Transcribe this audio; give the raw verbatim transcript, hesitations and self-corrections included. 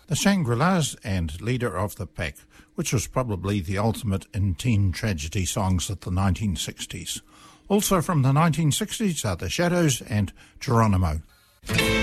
The Shangri-Las and Leader of the Pack, which was probably the ultimate in teen tragedy songs of the nineteen sixties. Also from the nineteen sixties are The Shadows and Geronimo.